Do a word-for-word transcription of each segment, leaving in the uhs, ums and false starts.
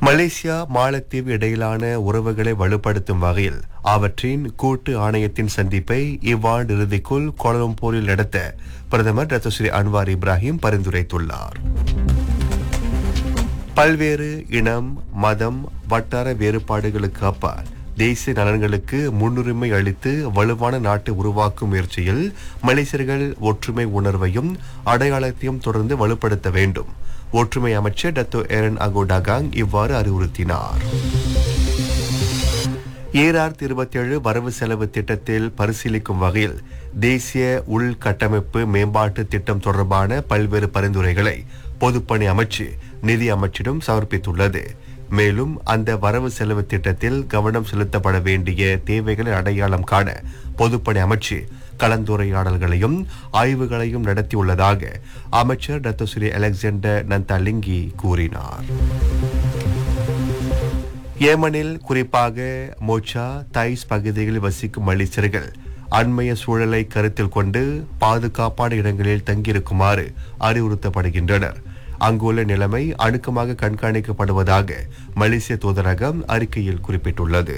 Malaysia மாலத்தீவு இடையிலான உறவுகளை வலுப்படுத்தும் வகையில் அவற்றின் கூட்டு ஆணையத்தின் சந்திப்பை இவ்வாண்டு இறுதிக்குள் கோலலம்பூரில் நடத்த பிரதமர் டாக்டர் ஸ்ரீ அன்வார் இப்ராஹிம் பரிந்துரைத்துள்ளார். பல்வேறு இனம், மதம், வட்டார வேறுபாடுகளுக்கு அப்பால் தேசிய நலன்களுக்கு முன்னுரிமை அளித்து வலுவான நாட்டை உருவாக்கும் முயற்சியில் மலேசியர்கள் ஒற்றுமை உணர்வையும் அடையாளத்தையும் தொடர்ந்து வலுப்படுத்த வேண்டும். ஒற்றுமை அமைச்சர் டத்தோ ஏரன் அகோடாகாங் இவ்வாறு அறிவுறுத்தினார். ஈராயிரத்தி இருபத்தி ஏழு வரவு செலவு திட்டத்தில் பரிசீலிக்கும் வகையில் தேசிய உள்கட்டமைப்பு மேம்பாட்டு திட்டம் தொடர்பான பல்வேறு பரிந்துரைகளை பொதுப்பணி அமைச்சு நிதி அமைச்சிடம் சமர்ப்பித்துள்ளது. மேலும் அந்த வரவு செலவு திட்டத்தில் கவனம் செலுத்தப்பட வேண்டிய தேவைகளை அடையாளம் காண பொதுப்பணி அமைச்சு கலந்துரையாடல்களையும் ஆய்வுகளையும் நடத்தியுள்ளதாக அமைச்சர் டாக்டர் ஸ்ரீ அலெக்சாண்டர் நந்தாலிங்கி கூறினார். ஏமனில் குறிப்பாக மோச்சா, தைஸ் பகுதிகளில் வசிக்கும் மலேசியர்கள் அண்மைய சூழலை கருத்தில் கொண்டு பாதுகாப்பான இடங்களில் தங்கியிருக்குமாறு அறிவுறுத்தப்படுகின்றனர். அங்குள்ள நிலைமை அணுக்கமாக கண்காணிக்கப்படுவதாக மலேசிய தூதரகம் அறிக்கையில் குறிப்பிட்டுள்ளது.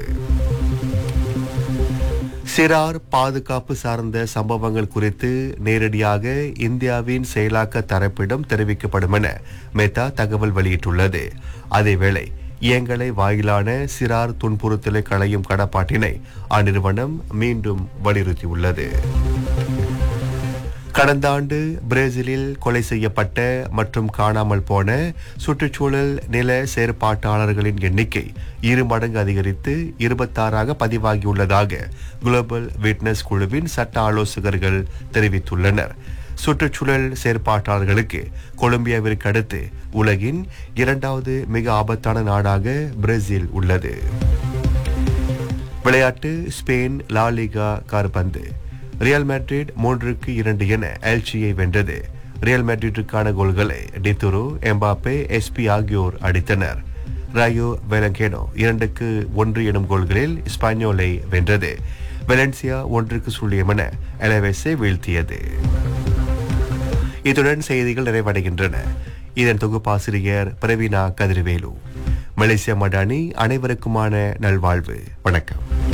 சிறார் பாதுகாப்பு சார்ந்த சம்பவங்கள் குறித்து நேரடியாக இந்தியாவின் செயலாக்க தரப்பிடம் தெரிவிக்கப்படும் என மெத்தா தகவல் வெளியிட்டுள்ளது. அதேவேளை இயங்கலை வாயிலான சிறார் துன்புறுத்தலை களையும் கடப்பாட்டினை அந்நிறுவனம் மீண்டும் வலியுறுத்தியுள்ளது. கடந்த ஆண்டு பிரேசிலில் கொலை செய்யப்பட்ட மற்றும் காணாமல் போன சுற்றுச்சூழல் நில செயற்பாட்டாளர்களின் எண்ணிக்கை இரு மடங்கு அதிகரித்து இருபத்தாறாக பதிவாகியுள்ளதாக குளோபல் விட்னஸ் குழுவின் சட்ட ஆலோசகர்கள் தெரிவித்துள்ளனர். சுற்றுச்சூழல் செயற்பாட்டாளர்களுக்கு கொலம்பியாவிற்கு அடுத்து உலகின் இரண்டாவது மிக ஆபத்தான நாடாக பிரேசில் உள்ளது. விளையாட்டு. ஸ்பெயின் லா லிகா கால்பந்து. ரியல் மேட்ரிட் மூன்றுக்கு இரண்டு என எல்சியை வென்றது. ரியல் மேட்ரிட்டுக்கான கோல்களை டித்துரு, எம்பாப்பே, எஸ்பி ஆகியோர் அடித்தனர். ராயோ வெலங்கேனோ இரண்டுக்கு ஒன்று எனும் கோல்களில் ஸ்பானியோலை வென்றது. வெலன்சியா ஒன்றுக்கு சுழியம் என எலவேஸை வீழ்த்தியது. இத்துடன் செய்திகள் நிறைவடைகின்றன. இதன் தொகுப்பாசிரியர் பிரவீனா கதிர்வேலு. மலேசியா மடானி அனைவருக்குமான நல்வாழ்வு. வணக்கம்.